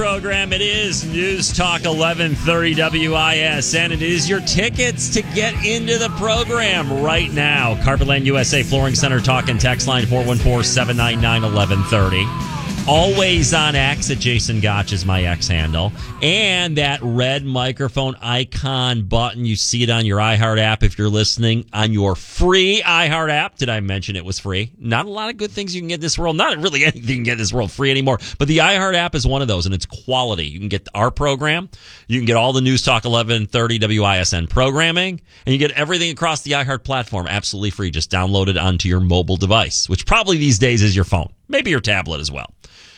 Program. It is News Talk 1130 WISN. It is your tickets to get into the program right now. Carpetland USA Flooring Center talk and text line 414-799-1130. Always on X at Jason Gotch is my X handle. And that red microphone icon button, you see it on your iHeart app if you're listening on your free iHeart app. Did I mention it was free? Not a lot of good things you can get in this world. Not really anything you can get in this world free anymore. But the iHeart app is one of those, and it's quality. You can get our program. You can get all the News Talk 1130 WISN programming. And you get everything across the iHeart platform absolutely free. Just download it onto your mobile device, which probably these days is your phone. Maybe your tablet as well.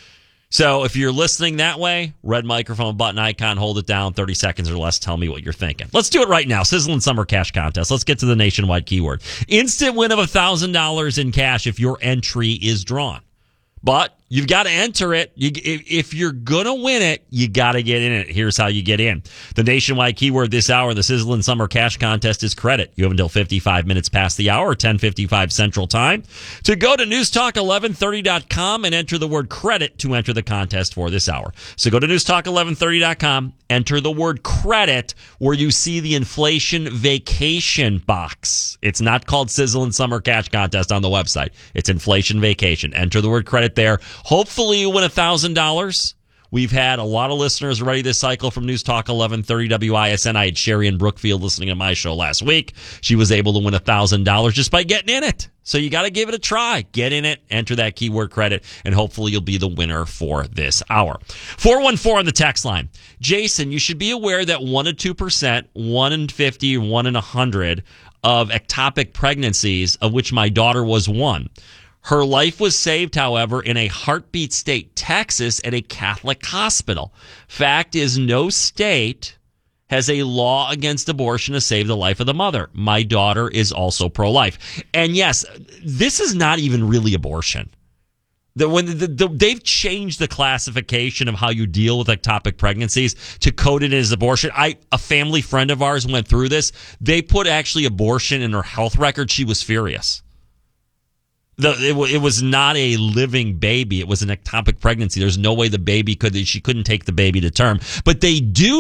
So if you're listening that way, red microphone button icon, hold it down, 30 seconds or less, tell me what you're thinking. Let's do it right now. Sizzling Summer Cash Contest. Let's get to the nationwide keyword. Instant win of $1,000 in cash if your entry is drawn. But you've got to enter it. If you're going to win it, you got to get in it. Here's how you get in. The nationwide keyword this hour in the Sizzling Summer Cash Contest is credit. You have until 55 minutes past the hour, 10:55 Central Time, to go to newstalk1130.com and enter the word credit to enter the contest for this hour. So go to newstalk1130.com, enter the word credit where you see the inflation vacation box. It's not called Sizzling Summer Cash Contest on the website. It's inflation vacation. Enter the word credit there. Hopefully you win $1,000. We've had a lot of listeners already this cycle from News Talk 1130 WISN. I had Sherry in Brookfield listening to my show last week. She was able to win $1,000 just by getting in it. So you got to give it a try. Get in it, enter that keyword credit, and hopefully you'll be the winner for this hour. 414 on the text line. Jason, you should be aware that 1 to 2%, 1 in 50, 1 in 100 of ectopic pregnancies, of which my daughter was one. Her life was saved, however, in a heartbeat state, Texas, at a Catholic hospital. Fact is, no state has a law against abortion to save the life of the mother. My daughter is also pro-life. And yes, this is not even really abortion. They've changed the classification of how you deal with ectopic pregnancies to code it as abortion. A family friend of ours went through this. They put actually abortion in her health record. She was furious. It was not a living baby. It was an ectopic pregnancy. There's no way she couldn't take the baby to term. But they do